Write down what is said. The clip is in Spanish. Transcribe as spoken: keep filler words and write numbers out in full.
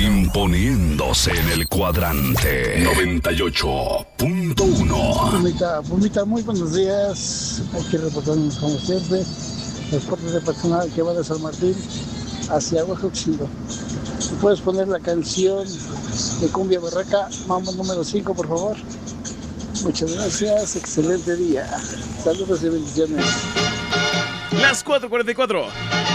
Imponiéndose en el cuadrante noventa y ocho punto uno. Pumita, Pumita, muy buenos días. Aquí reportándonos como siempre. Transporte de personal que va de San Martín hacia Huajuchillo. ¿Puedes poner la canción de Cumbia Barraca, Mambo número cinco, por favor? Muchas gracias, excelente día. Saludos y bendiciones. Las cuatro cuarenta y cuatro.